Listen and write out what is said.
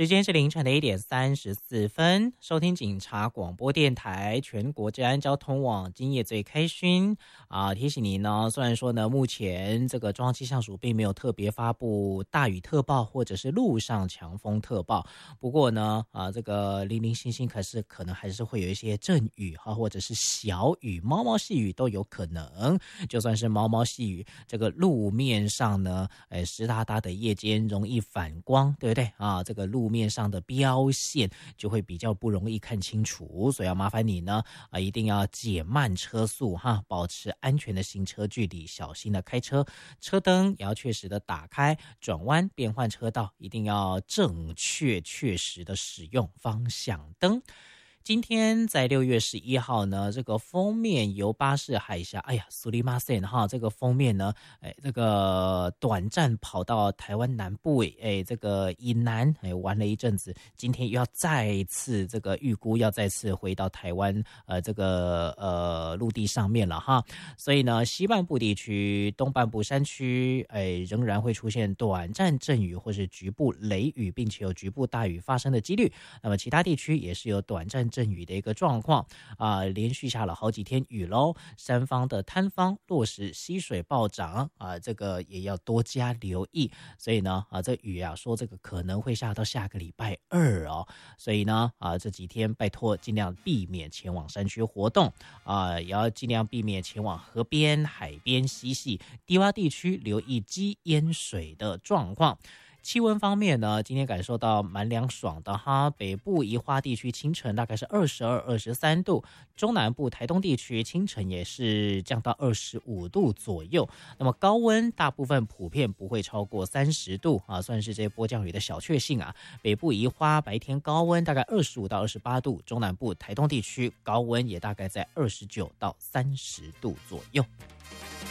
时间是凌晨的1:34，收听警察广播电台全国治安交通网，今夜最开勋提醒您呢，虽然说呢，目前这个中央气象署并没有特别发布大雨特报或者是陆上强风特报，不过呢，这个零零星星可能还是会有一些阵雨或者是小雨，毛毛细雨都有可能。就算是毛毛细雨，这个路面上呢，湿哒哒的夜间容易反光，对不对啊？这个路面上的标线就会比较不容易看清楚，所以要麻烦你呢一定要减慢车速保持安全的行车距离，小心的开车，车灯也要确实的打开，转弯变换车道一定要正确确实的使用方向灯。今天在6月11号呢，这个封面由巴士海峡，苏里马塞这个封面呢，这个短暂跑到台湾南部，这个以南，玩了一阵子，今天又要再次这个预估要再次回到台湾，这个陆地上面了所以呢，西半部地区、东半部山区，仍然会出现短暂阵雨或是局部雷雨，并且有局部大雨发生的几率。那么其他地区也是有短暂阵雨的一个状况连续下了好几天雨喽，山方的滩方落石溪水暴涨这个也要多加留意。所以呢这雨说这个可能会下到下个礼拜2哦，所以呢这几天拜托尽量避免前往山区活动也要尽量避免前往河边、海边、溪系、低洼地区，留意积淹水的状况。气温方面呢，今天感受到蛮凉爽的北部宜花地区清晨大概是22、23度，中南部台东地区清晨也是降到25度左右。那么高温大部分普遍不会超过30度算是这些波降雨的小确幸北部宜花白天高温大概25到28度，中南部台东地区高温也大概在29到30度左右。